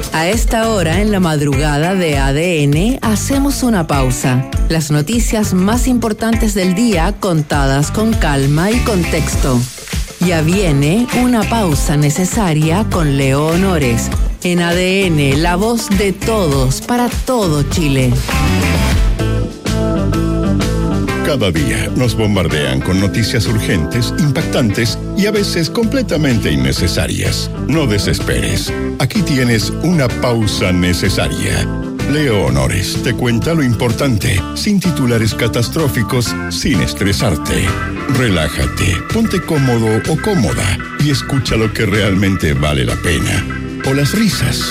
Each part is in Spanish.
A esta hora, en la madrugada de ADN, hacemos una pausa. Las noticias más importantes del día contadas con calma y contexto. Ya viene una pausa necesaria con Leo Honores. En ADN, la voz de todos para todo Chile. Cada día nos bombardean con noticias urgentes, impactantes y a veces completamente innecesarias. No desesperes. Aquí tienes una pausa necesaria. Leo Honores te cuenta lo importante, sin titulares catastróficos, sin estresarte. Relájate, ponte cómodo o cómoda y escucha lo que realmente vale la pena. O las risas.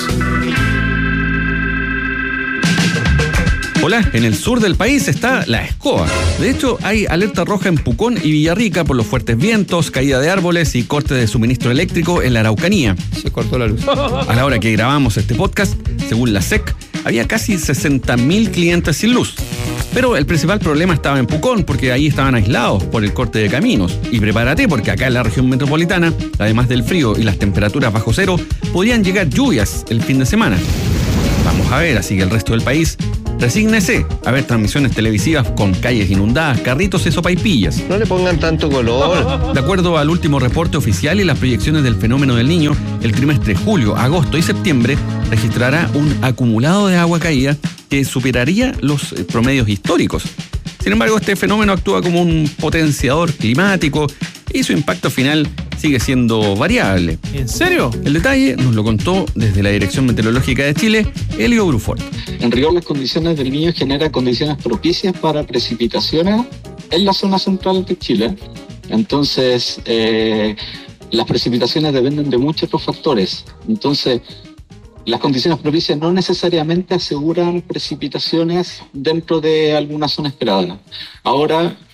Hola, en el sur del país está la escoba. De hecho, hay alerta roja en Pucón y Villarrica por los fuertes vientos, caída de árboles y corte de suministro eléctrico en la Araucanía. Se cortó la luz. A la hora que grabamos este podcast, según la SEC, había casi 60.000 clientes sin luz. Pero el principal problema estaba en Pucón, porque ahí estaban aislados por el corte de caminos. Y prepárate, porque acá en la región metropolitana, además del frío y las temperaturas bajo cero, podían llegar lluvias el fin de semana. Vamos a ver, así que el resto del país, resígnese a ver transmisiones televisivas con calles inundadas, carritos y sopaipillas. No le pongan tanto color. De acuerdo al último reporte oficial y las proyecciones del fenómeno del Niño, el trimestre julio, agosto y septiembre registrará un acumulado de agua caída que superaría los promedios históricos. Sin embargo, este fenómeno actúa como un potenciador climático y su impacto final sigue siendo variable. ¿En serio? El detalle nos lo contó desde la Dirección Meteorológica de Chile, Elio Brufort. En rigor, las condiciones del Niño generan condiciones propicias para precipitaciones en la zona central de Chile. Entonces, las precipitaciones dependen de muchos otros factores. Entonces, las condiciones propicias no necesariamente aseguran precipitaciones dentro de alguna zona esperada. Ahora,